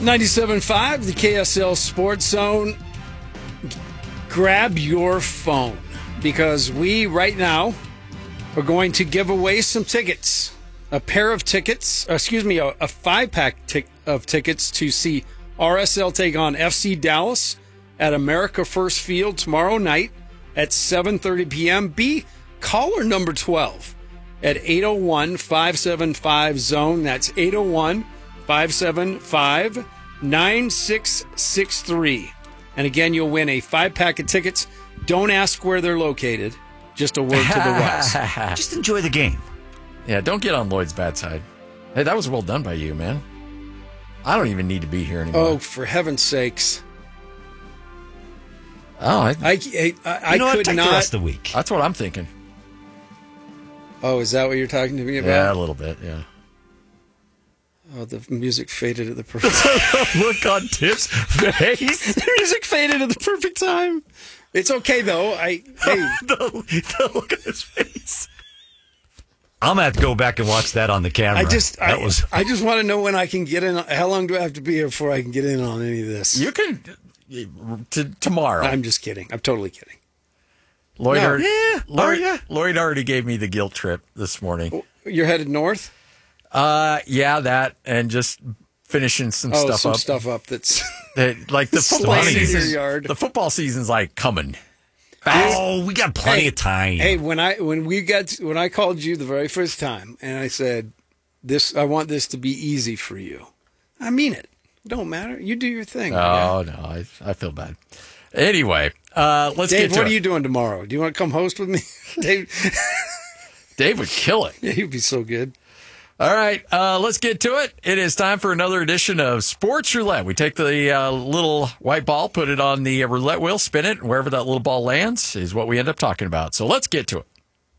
97.5, the KSL Sports Zone. Grab your phone because we, right now, are going to give away some tickets. A five-pack of tickets to see RSL take on FC Dallas at America First Field tomorrow night at 7:30 p.m. Be caller number 12 at 801-575-ZONE. That's 801-575-9663. And again, you'll win a 5-pack of tickets. Don't ask where they're located. Just a word to the wise. Just enjoy the game. Yeah, don't get on Lloyd's bad side. Hey, that was well done by you, man. I don't even need to be here anymore. Oh, for heaven's sakes. Oh, I could Take not. the rest of the week. that's what I'm thinking. Oh, is that what you're talking to me about? Yeah, a little bit, yeah. Oh, the music faded at the perfect Look on Tip's face. The music faded at the perfect time. It's okay, though. the look at his face. I'm going to have to go back and watch that on the camera. I just want to know when I can get in. How long do I have to be here before I can get in on any of this? You can tomorrow. I'm just kidding. I'm totally kidding. Lloyd, No. Lloyd already gave me the guilt trip this morning. You're headed north? Yeah, that and just finishing some stuff up. That's like the football Slaying your season. yard. The football season's like coming. Oh, we got plenty of time. Hey, when I called you the very first time and I said I want this to be easy for you. I mean it. It don't matter. You do your thing. Oh no, I feel bad. Anyway, let's Dave, get to what it. are you doing tomorrow? Do you want to come host with me? Dave would kill it. Yeah, he'd be so good. All right, let's get to it. It is time for another edition of Sports Roulette. We take the little white ball, put it on the roulette wheel, spin it, and wherever that little ball lands is what we end up talking about. So let's get to it.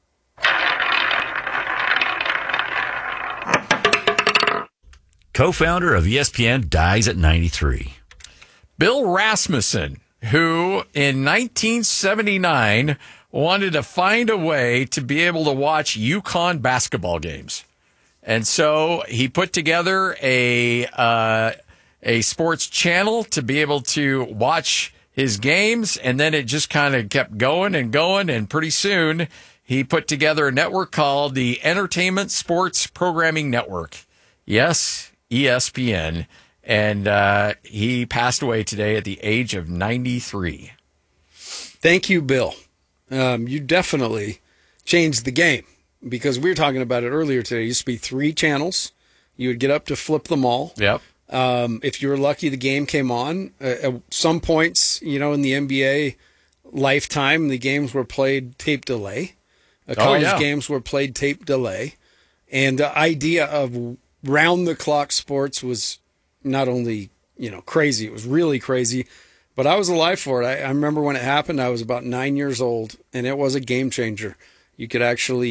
Co-founder of ESPN dies at 93. Bill Rasmussen, who in 1979 wanted to find a way to be able to watch UConn basketball games. And so he put together a sports channel to be able to watch his games, and then it just kind of kept going and going, and pretty soon he put together a network called the Entertainment Sports Programming Network. Yes, ESPN. And he passed away today at the age of 93. Thank you, Bill. You definitely changed the game. Because we were talking about it earlier today. It used to be 3 channels. You would get up to flip them all. Yep. If you were lucky, the game came on. At some points, in the NBA lifetime, the games were played tape delay. College games were played tape delay. And the idea of round-the-clock sports was not only, crazy. It was really crazy. But I was alive for it. I remember when it happened, I was about 9 years old, and it was a game changer. You could actually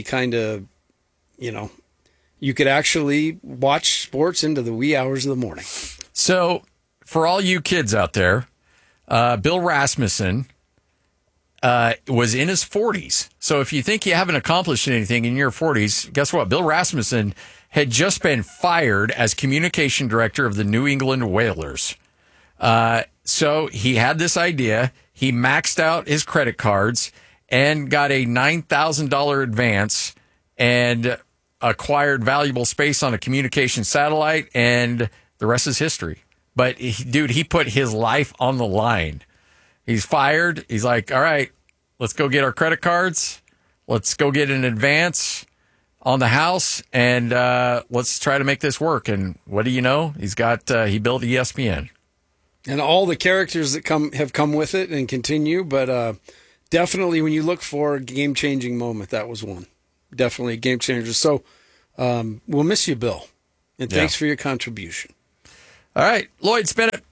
watch sports into the wee hours of the morning. So, for all you kids out there, Bill Rasmussen was in his 40s. So, if you think you haven't accomplished anything in your 40s, guess what? Bill Rasmussen had just been fired as communication director of the New England Whalers. So, he had this idea. He maxed out his credit cards and got a $9,000 advance and acquired valuable space on a communication satellite, and the rest is history. But, he put his life on the line. He's fired. He's like, all right, let's go get our credit cards. Let's go get an advance on the house, and let's try to make this work. And what do you know? He built ESPN. And all the characters that have come with it and continue, but definitely, when you look for a game-changing moment, that was one. Definitely a game changer. So we'll miss you, Bill. And thanks for your contribution. All right, Lloyd, spin it.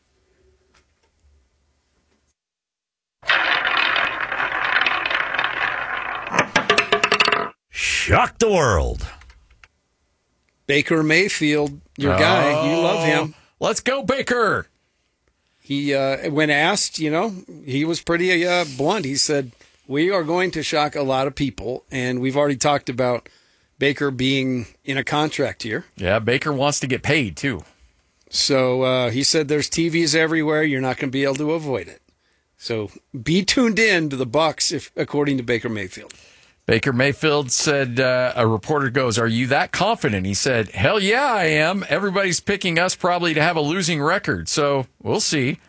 Shock the world. Baker Mayfield, your guy. You love him. Let's go, Baker. He, when asked, he was pretty blunt. He said, we are going to shock a lot of people, and we've already talked about Baker being in a contract here. Yeah, Baker wants to get paid, too. So he said there's TVs everywhere. You're not going to be able to avoid it. So be tuned in to the Bucs, according to Baker Mayfield. Baker Mayfield said, a reporter goes, "Are you that confident?" He said, "Hell yeah, I am. Everybody's picking us probably to have a losing record. So we'll see."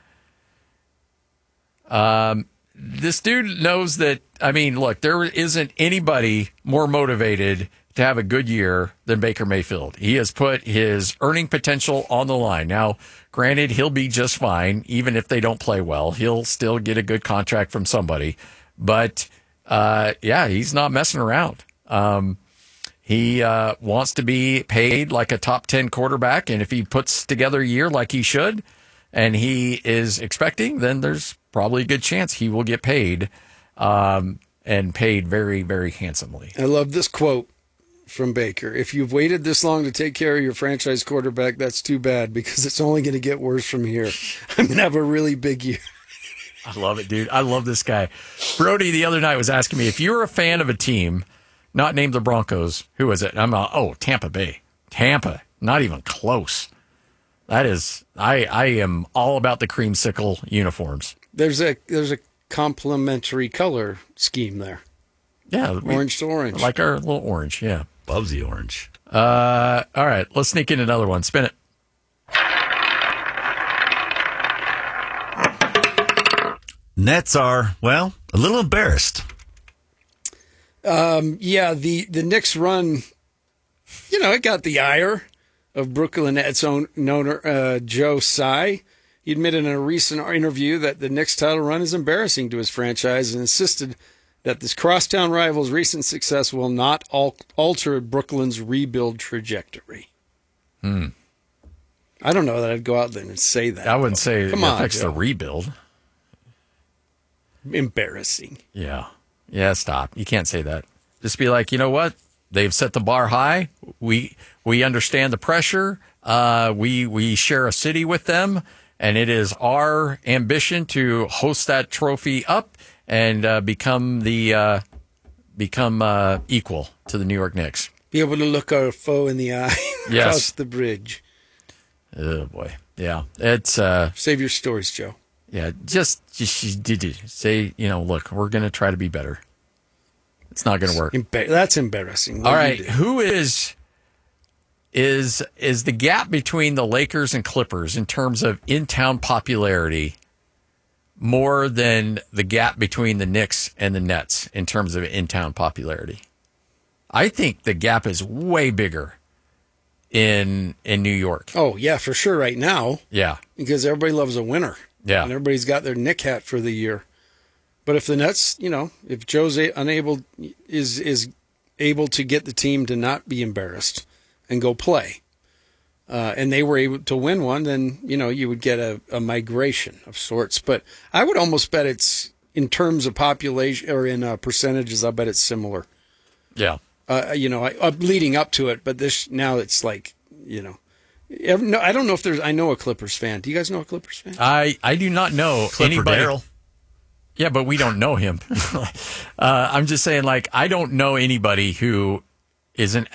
This dude knows that, I mean, look, there isn't anybody more motivated to have a good year than Baker Mayfield. He has put his earning potential on the line. Now, granted, he'll be just fine. Even if they don't play well, he'll still get a good contract from somebody. But he's not messing around. He wants to be paid like a top 10 quarterback. And if he puts together a year like he should, and he is expecting, then there's probably a good chance he will get paid, and paid very, very handsomely. I love this quote from Baker. "If you've waited this long to take care of your franchise quarterback, that's too bad, because it's only going to get worse from here. I'm going to have a really big year." I love it, dude. I love this guy. Brody the other night was asking me, if you were a fan of a team not named the Broncos, who was it? I'm Tampa Bay. Tampa. Not even close. That is, I am all about the creamsicle uniforms. There's a complementary color scheme there. Yeah. Orange to orange. Like our little orange, yeah. Loves the orange. All right, let's sneak in another one. Spin it. Nets are, well, a little embarrassed. The Knicks run, it got the ire of Brooklyn Nets owner Joe Tsai. He admitted in a recent interview that the Knicks title run is embarrassing to his franchise and insisted that this crosstown rival's recent success will not alter Brooklyn's rebuild trajectory. I don't know that I'd go out there and say that. I wouldn't say it affects Joe. the rebuild. Embarrassing. Yeah. Yeah, stop. You can't say that. Just be like, you know what? They've set the bar high. We understand the pressure. We share a city with them, and it is our ambition to host that trophy up and become equal to the New York Knicks. Be able to look our foe in the eye across the bridge. Oh boy, yeah. It's save your stories, Joe. Yeah, just say, look, we're going to try to be better. It's not going to work. That's embarrassing. All right, who is the gap between the Lakers and Clippers in terms of in-town popularity more than the gap between the Knicks and the Nets in terms of in-town popularity? I think the gap is way bigger in New York. Oh, yeah, for sure right now. Yeah. Because everybody loves a winner. Yeah. And everybody's got their Knick hat for the year. But if the Nets, if Joe's is able to get the team to not be embarrassed and go play, and they were able to win one, then, you would get a migration of sorts. But I would almost bet it's, in terms of population or in percentages, I bet it's similar. Yeah. Leading up to it, but now it's like, I don't know if I know a Clippers fan. Do you guys know a Clippers fan? I do not know anybody. Darryl. Yeah, but we don't know him. I'm just saying, I don't know anybody who is an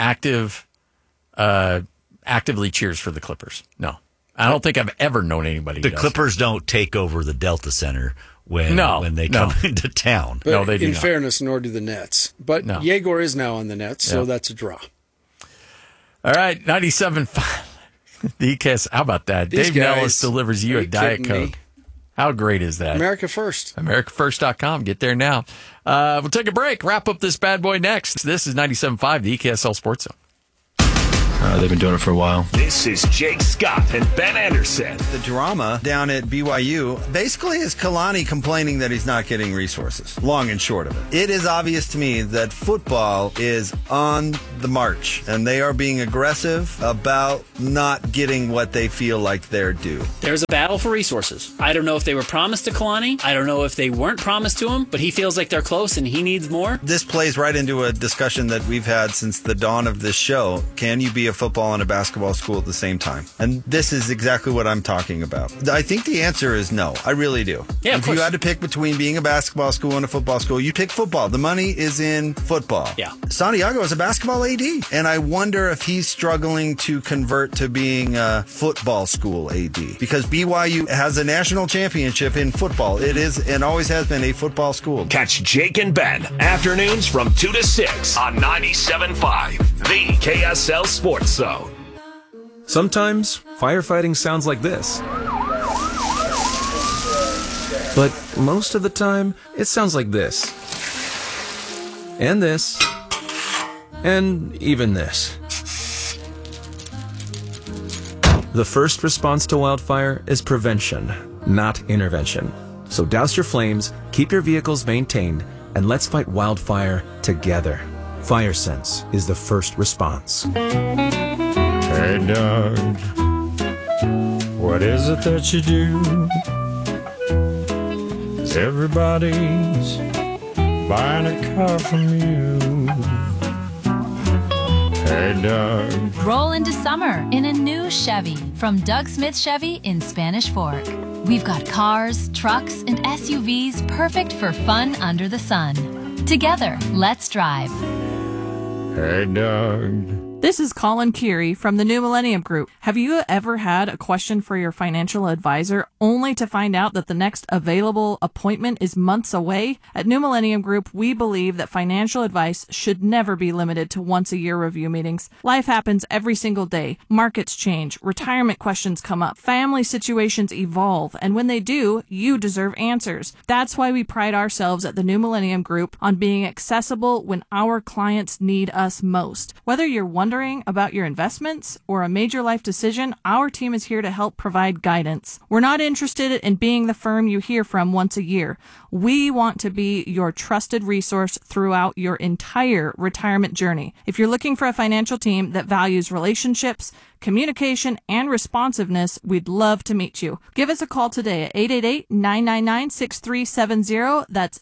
actively cheers for the Clippers. No. I don't think I've ever known anybody The who does. Clippers don't take over the Delta Center when they come into town. But no, they do in not. fairness, nor do the Nets. But Yegor is now on the Nets, so that's a draw. All right, 97.5. DKS, how about that? These Dave guys, Nellis delivers you a Diet Coke. Me? How great is that? America First. AmericaFirst.com. Get there now. We'll take a break. Wrap up this bad boy next. This is 97.5, the EKSL Sports Zone. They've been doing it for a while. This is Jake Scott and Ben Anderson. The drama down at BYU basically is Kalani complaining that he's not getting resources. Long and short of it. It is obvious to me that football is on the march, and they are being aggressive about not getting what they feel like they're due. There's a battle for resources. I don't know if they were promised to Kalani. I don't know if they weren't promised to him, but he feels like they're close and he needs more. This plays right into a discussion that we've had since the dawn of this show. Can you be a football and a basketball school at the same time? And this is exactly what I'm talking about. I think the answer is no. I really do. Yeah, if you had to pick between being a basketball school and a football school, you pick football. The money is in football. Yeah. Santiago is a basketball agent. AD. And I wonder if he's struggling to convert to being a football school AD, because BYU has a national championship in football. It is and always has been a football school. Catch Jake and Ben afternoons from 2 to 6 on 97.5, the KSL Sports Zone. Sometimes firefighting sounds like this. But most of the time, it sounds like this. And this. And even this. The first response to wildfire is prevention, not intervention. So douse your flames, keep your vehicles maintained, and let's fight wildfire together. FireSense is the first response. Hey, Doug, what is it that you do? Everybody's buying a car from you. Hey, Doug. Roll into summer in a new Chevy from Doug Smith Chevy in Spanish Fork. We've got cars, trucks, and SUVs perfect for fun under the sun. Together, let's drive. Hey, Doug. This is Colin Keary from the New Millennium Group. Have you ever had a question for your financial advisor only to find out that the next available appointment is months away? At New Millennium Group, we believe that financial advice should never be limited to once-a-year review meetings. Life happens every single day. Markets change, retirement questions come up, family situations evolve, and when they do, you deserve answers. That's why we pride ourselves at the New Millennium Group on being accessible when our clients need us most. Whether you're wondering about your investments or a major life decision, our team is here to help provide guidance. We're not interested in being the firm you hear from once a year. We want to be your trusted resource throughout your entire retirement journey. If you're looking for a financial team that values relationships, communication, and responsiveness, we'd love to meet you. Give us a call today at 888-999-6370. That's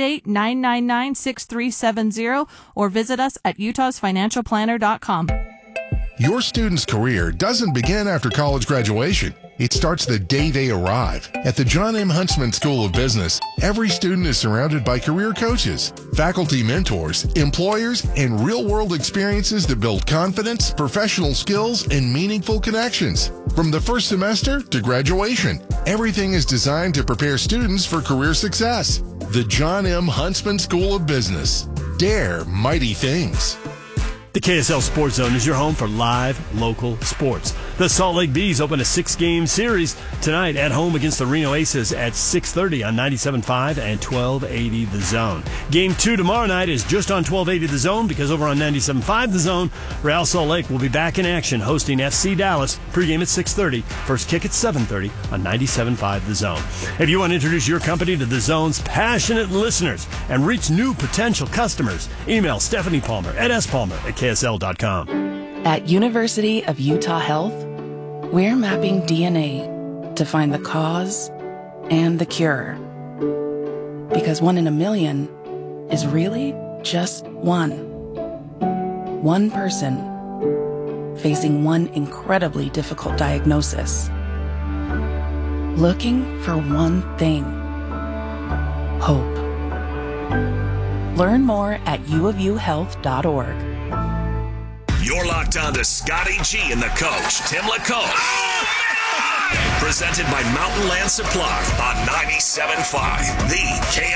888-999-6370, or visit us at utahsfinancialplanner.com. Your student's career doesn't begin after college graduation. It starts the day they arrive. At the John M. Huntsman School of Business, every student is surrounded by career coaches, faculty mentors, employers, and real-world experiences that build confidence, professional skills, and meaningful connections. From the first semester to graduation, everything is designed to prepare students for career success. The John M. Huntsman School of Business. Dare mighty things. The KSL Sports Zone is your home for live local sports. The Salt Lake Bees open a 6-game series tonight at home against the Reno Aces at 6:30 on 97.5 and 1280 The Zone. Game 2 tomorrow night is just on 1280 The Zone, because over on 97.5 The Zone, Real Salt Lake will be back in action hosting FC Dallas. Pregame at 6:30, first kick at 7:30 on 97.5 The Zone. If you want to introduce your company to The Zone's passionate listeners and reach new potential customers, email Stephanie Palmer at spalmer@ksl.com. At University of Utah Health, we're mapping DNA to find the cause and the cure. Because 1 in a million is really just one. One person facing one incredibly difficult diagnosis. Looking for one thing: hope. Learn more at uofuhealth.org. You're locked on to Scotty G and the coach, Tim LaCoche. Presented by Mountain Land Supply on 97.5, the KSL.